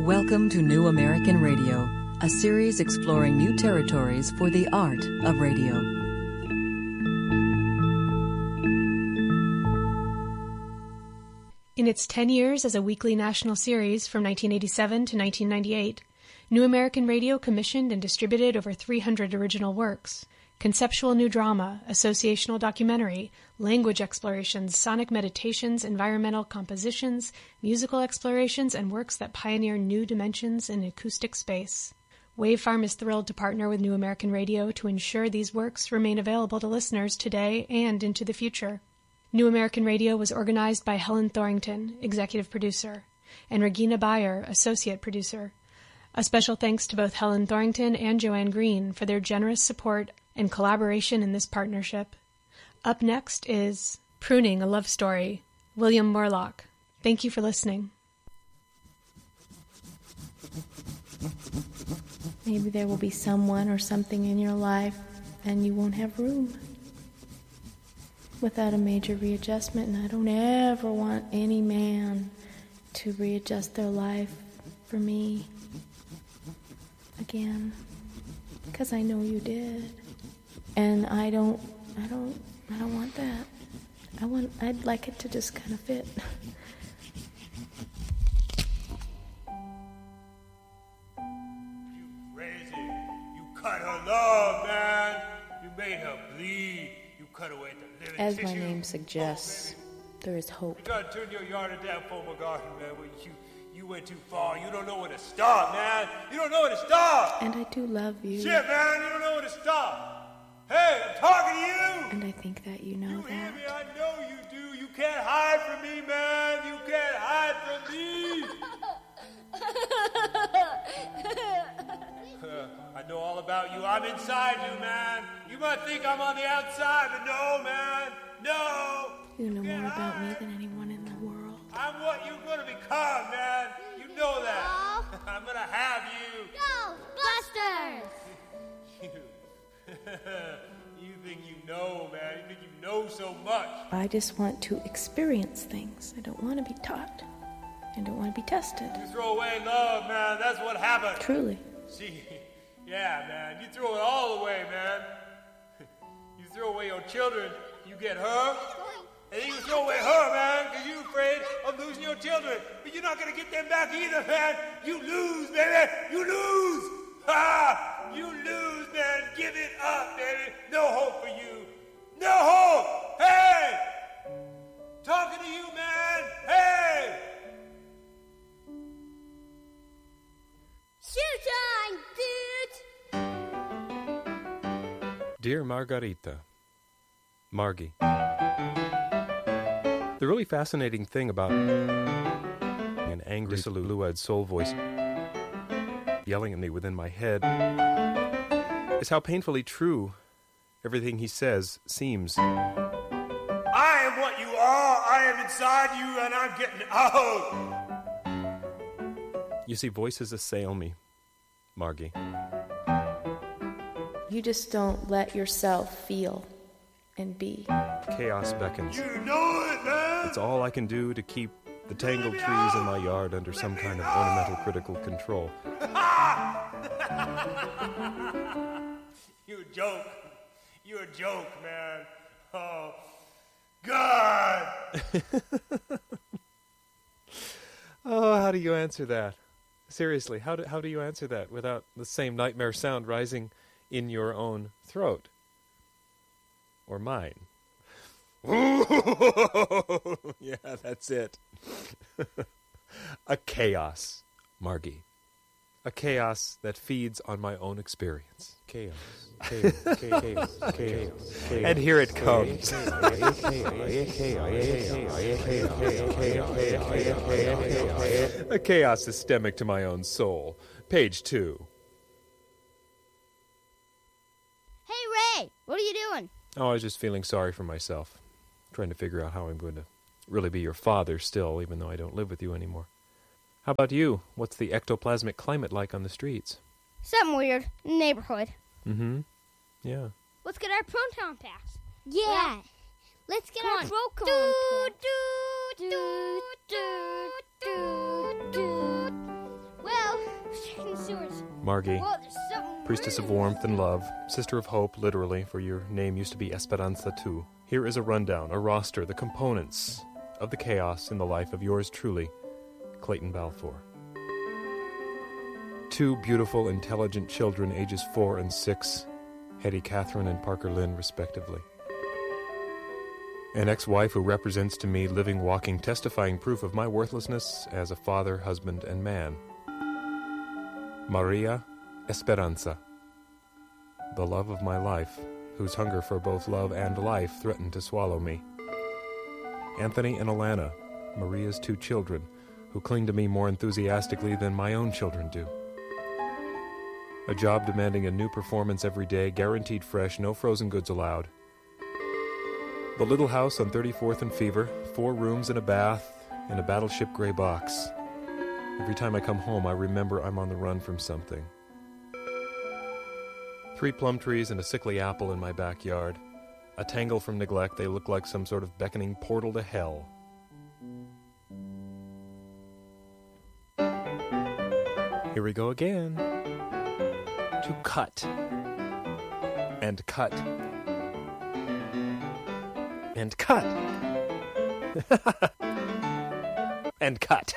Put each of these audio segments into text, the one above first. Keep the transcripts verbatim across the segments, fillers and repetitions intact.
Welcome to New American Radio, a series exploring new territories for the art of radio. In its ten years as a weekly national series from nineteen eighty-seven to nineteen ninety-eight, New American Radio commissioned and distributed over three hundred original works. Conceptual new drama, associational documentary, language explorations, sonic meditations, environmental compositions, musical explorations, and works that pioneer new dimensions in acoustic space. Wavefarm is thrilled to partner with New American Radio to ensure these works remain available to listeners today and into the future. New American Radio was organized by Helen Thorington, executive producer, and Regina Bayer, associate producer. A special thanks to both Helen Thorington and Joanne Green for their generous support and collaboration in this partnership. Up next is Pruning a Love Story, William Morlock. Thank you for listening. Maybe there will be someone or something in your life and you won't have room without a major readjustment, and I don't ever want any man to readjust their life for me again, because I know you did. And I don't, I don't, I don't want that. I want, I'd like it to just kind of fit. You crazy. You cut her love, man. You made her bleed. You cut away the living As tissue. my name suggests, oh, there is hope. You gotta turn your yard into that former garden, man. Where you, you went too far. You don't know where to stop, man. You don't know where to stop. And I do love you. Shit, man. You don't know where to stop. Hey, I'm talking to you! And I think that you know you that. You hear me? I know you do. You can't hide from me, man. You can't hide from me. I know all about you. I'm inside you, man. You might think I'm on the outside, but no, man. No. You know you more about hide. me than anyone in the world. I'm what you're going to become, man. You know that. I'm going to have you. Ghostbusters! You. You think you know, man. You think you know so much. I just want to experience things. I don't want to be taught. I don't want to be tested. You throw away love, man. That's what happened. Truly. See, yeah, man. You throw it all away, man. You throw away your children, you get her. And then you throw away her, man, because you're afraid of losing your children. But you're not going to get them back either, man. You lose, baby. You lose. Ha! You lose, man. Give it up, baby. No hope for you. No hope. Hey! Talking to you, man. Hey! Showtime, dude! Dear Margarita, Margie. The really fascinating thing about an angry silhouette soul voice yelling at me within my head is how painfully true everything he says seems. I am what you are. I am inside you, and I'm getting out. You see, voices assail me, Margie. You just don't let yourself feel and be. Chaos beckons. You know it, man. It's all I can do to keep the tangled trees in my yard under some kind of ornamental critical control. You a joke. You a joke, man. Oh, God. Oh, how do you answer that? Seriously, how do, how do you answer that without the same nightmare sound rising in your own throat? Or mine? Yeah, that's it. A chaos, Margie. A chaos that feeds on my own experience. Chaos. Chaos. Chaos. Chaos. Chaos. And here it comes. A chaos systemic to my own soul. Page two. Hey, Ray, what are you doing? Oh, I was just feeling sorry for myself. Trying to figure out how I'm going to really be your father still, even though I don't live with you anymore. How about you? What's the ectoplasmic climate like on the streets? Something weird. Neighborhood. Mm-hmm. Yeah. Let's get our proton packs. Yeah. yeah. Let's get Come our on. proton Do, packs. do, do, do, do, do. Well, Margie, Whoa, there's something priestess of weird. warmth and love, sister of hope, literally, for your name used to be Esperanza too. Here is a rundown, a roster, the components of the chaos in the life of yours truly, Clayton Balfour. Two beautiful, intelligent children, ages four and six, Hetty Catherine and Parker Lynn, respectively. An ex-wife who represents to me living, walking, testifying proof of my worthlessness as a father, husband, and man. Maria Esperanza, the love of my life, whose hunger for both love and life threatened to swallow me. Anthony and Alana, Maria's two children, who cling to me more enthusiastically than my own children do. A job demanding a new performance every day, guaranteed fresh, no frozen goods allowed. The little house on thirty-fourth and Fever, four rooms and a bath, in a battleship gray box. Every time I come home, I remember I'm on the run from something. Three plum trees and a sickly apple in my backyard. A tangle from neglect, they look like some sort of beckoning portal to hell. Here we go again. To cut. And cut. And cut. And cut.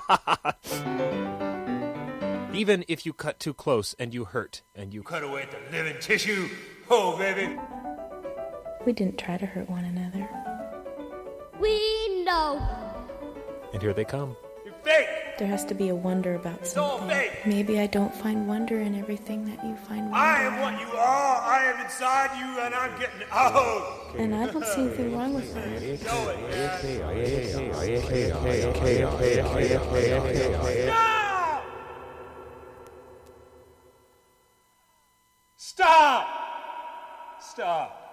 Even if you cut too close and you hurt and you Cut away at the living tissue. Oh, baby. We didn't try to hurt one another. We know. And here they come. You're fake. There has to be a wonder about It's all something. fake. Maybe I don't find wonder in everything that you find wonder I am in. what you are. I am inside you, and I'm getting out. And I don't see anything wrong with that. Know it, Stop! Stop! Stop!